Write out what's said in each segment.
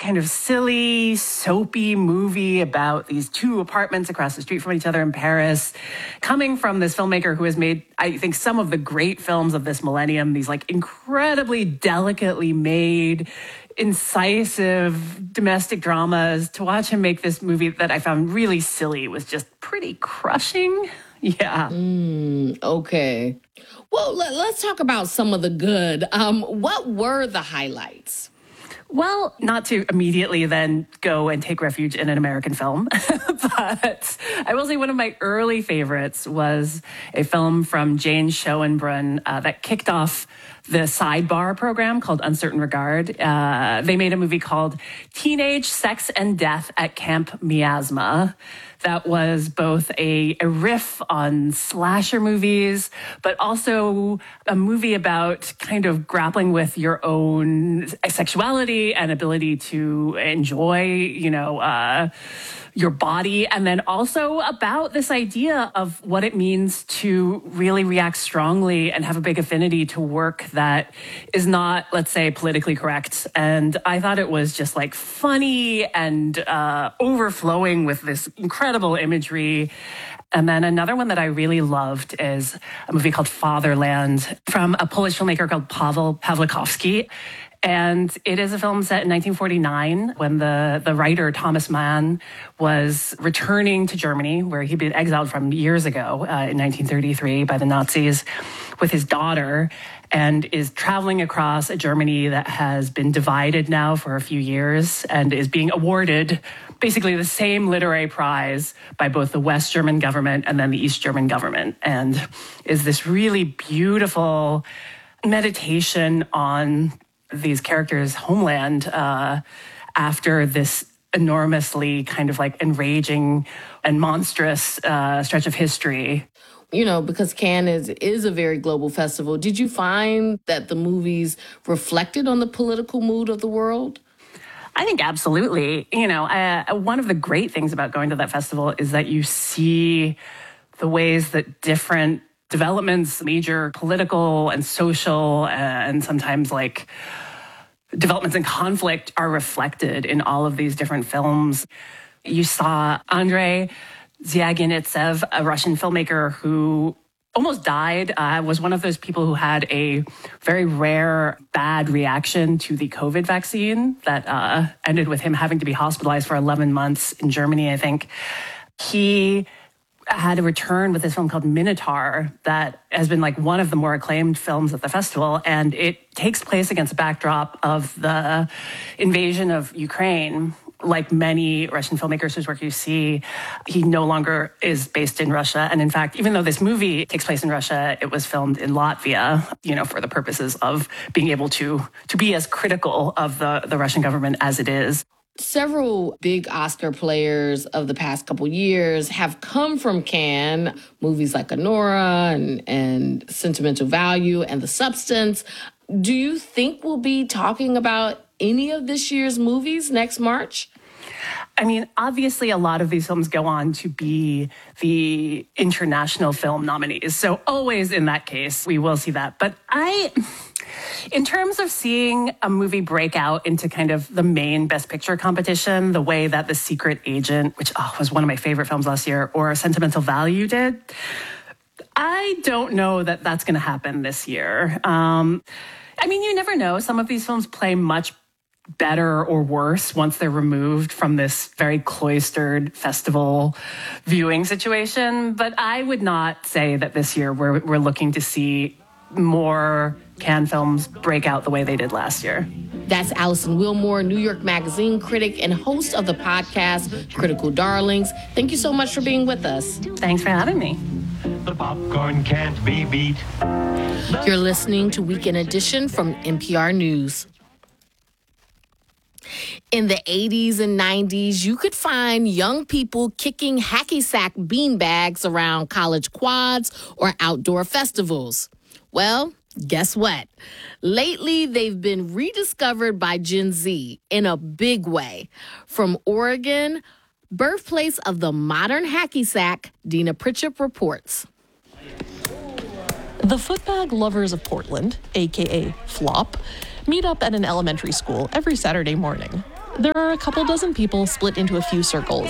kind of silly, soapy movie about these two apartments across the street from each other in Paris, coming from this filmmaker who has made, I think, some of the great films of this millennium, these like incredibly delicately made, incisive domestic dramas. To watch him make this movie that I found really silly was just pretty crushing. Yeah. Okay. Well, let's talk about some of the good. What were the highlights? Well, not to immediately then go and take refuge in an American film, but I will say one of my early favorites was a film from Jane Schoenbrunn that kicked off the Sidebar program called Uncertain Regard. They made a movie called Teenage Sex and Death at Camp Miasma. That was both a riff on slasher movies, but also a movie about kind of grappling with your own sexuality and ability to enjoy, your body, and then also about this idea of what it means to really react strongly and have a big affinity to work that is not, let's say, politically correct. And I thought it was just like funny and overflowing with this incredible imagery. And then another one that I really loved is a movie called Fatherland from a Polish filmmaker called Paweł Pawlikowski. And it is a film set in 1949 when the writer Thomas Mann was returning to Germany, where he'd been exiled from years ago in 1933 by the Nazis, with his daughter, and is traveling across a Germany that has been divided now for a few years and is being awarded basically the same literary prize by both the West German government and then the East German government, and is this really beautiful meditation on these characters' homeland after this enormously kind of like enraging and monstrous stretch of history. Because Cannes is a very global festival, did you find that the movies reflected on the political mood of the world? I think absolutely. One of the great things about going to that festival is that you see the ways that different developments, major political and social, and sometimes like developments in conflict are reflected in all of these different films. You saw Andrei Zvyagintsev, a Russian filmmaker who almost died, was one of those people who had a very rare bad reaction to the COVID vaccine that ended with him having to be hospitalized for 11 months in Germany, I think. He had a return with this film called Minotaur that has been like one of the more acclaimed films at the festival. And it takes place against a backdrop of the invasion of Ukraine. Like many Russian filmmakers whose work you see, he no longer is based in Russia. And in fact, even though this movie takes place in Russia, it was filmed in Latvia, for the purposes of being able to be as critical of the Russian government as it is. Several big Oscar players of the past couple years have come from Cannes, movies like Anora and Sentimental Value and The Substance. Do you think we'll be talking about any of this year's movies next March? I mean, obviously, a lot of these films go on to be the international film nominees. So always in that case, we will see that. But in terms of seeing a movie break out into kind of the main Best Picture competition, the way that The Secret Agent, which was one of my favorite films last year, or Sentimental Value did, I don't know that that's going to happen this year. You never know. Some of these films play much better or worse once they're removed from this very cloistered festival viewing situation. But I would not say that this year we're looking to see more Cannes films break out the way they did last year. That's Alison Willmore, New York Magazine critic and host of the podcast Critical Darlings. Thank you so much for being with us. Thanks for having me. The popcorn can't be beat. You're listening to Weekend Edition from NPR News. In the 80s and 90s, you could find young people kicking hacky sack beanbags around college quads or outdoor festivals. Well, guess what? Lately, they've been rediscovered by Gen Z in a big way. From Oregon, birthplace of the modern hacky sack, Dina Pritchett reports. The footbag lovers of Portland, a.k.a. FLOP, meet up at an elementary school every Saturday morning. There are a couple dozen people split into a few circles.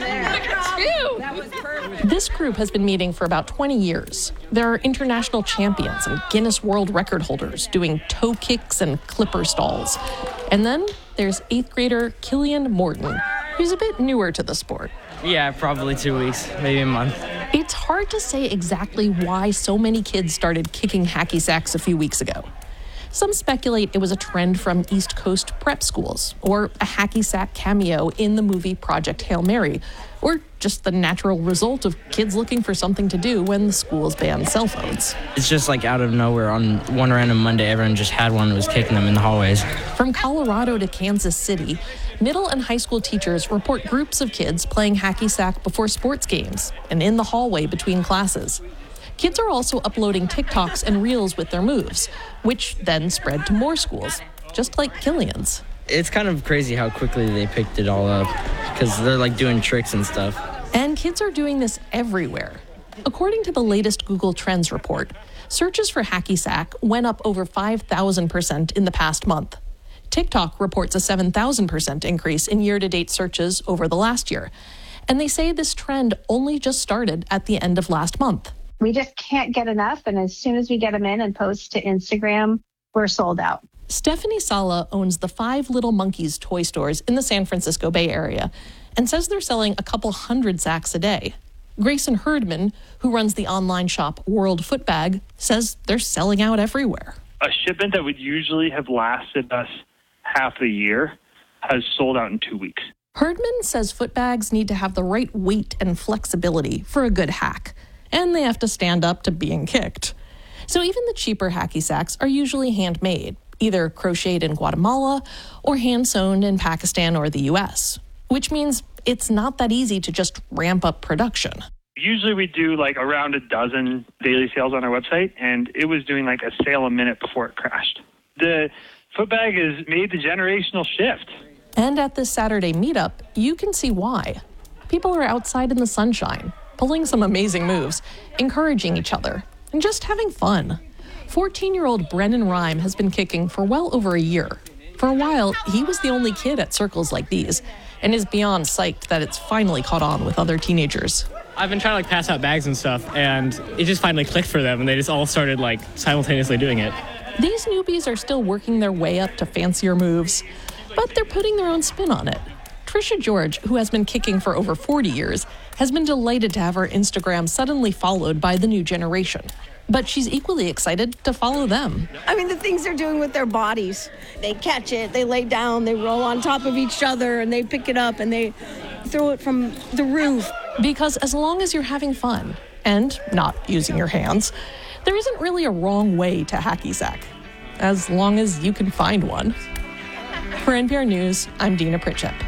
This group has been meeting for about 20 years. There are international champions and Guinness World Record holders doing toe kicks and clipper stalls. And then there's 8th grader Killian Morton, who's a bit newer to the sport. Yeah, probably 2 weeks, maybe a month. It's hard to say exactly why so many kids started kicking hacky sacks a few weeks ago. Some speculate it was a trend from East Coast prep schools, or a hacky sack cameo in the movie Project Hail Mary, or just the natural result of kids looking for something to do when the schools banned cell phones. It's just like out of nowhere. On one random Monday, everyone just had one and was kicking them in the hallways. From Colorado to Kansas City, middle and high school teachers report groups of kids playing hacky sack before sports games and in the hallway between classes. Kids are also uploading TikToks and Reels with their moves, which then spread to more schools, just like Killian's. It's kind of crazy how quickly they picked it all up, because they're like doing tricks and stuff. And kids are doing this everywhere. According to the latest Google Trends report, searches for hacky sack went up over 5,000% in the past month. TikTok reports a 7,000% increase in year-to-date searches over the last year. And they say this trend only just started at the end of last month. We just can't get enough, and as soon as we get them in and post to Instagram, we're sold out. Stephanie Sala owns the 5 Little Monkeys toy stores in the San Francisco Bay Area and says they're selling a couple hundred sacks a day. Grayson Herdman, who runs the online shop World Footbag, says they're selling out everywhere. A shipment that would usually have lasted us half a year has sold out in 2 weeks. Herdman says footbags need to have the right weight and flexibility for a good hack, and they have to stand up to being kicked. So even the cheaper hacky sacks are usually handmade, either crocheted in Guatemala or hand-sewn in Pakistan or the US, which means it's not that easy to just ramp up production. Usually we do like around a dozen daily sales on our website, and it was doing like a sale a minute before it crashed. The footbag has made the generational shift. And at this Saturday meetup, you can see why. People are outside in the sunshine, pulling some amazing moves, encouraging each other, and just having fun. 14-year-old Brennan Rhyme has been kicking for well over a year. For a while, he was the only kid at circles like these, and is beyond psyched that it's finally caught on with other teenagers. I've been trying to pass out bags and stuff, and it just finally clicked for them, and they just all started simultaneously doing it. These newbies are still working their way up to fancier moves, but they're putting their own spin on it. Trisha George, who has been kicking for over 40 years, has been delighted to have her Instagram suddenly followed by the new generation. But she's equally excited to follow them. I mean, the things they're doing with their bodies. They catch it, they lay down, they roll on top of each other, and they pick it up, and they throw it from the roof. Because as long as you're having fun and not using your hands, there isn't really a wrong way to hacky sack, as long as you can find one. For NPR News, I'm Dina Pritchett.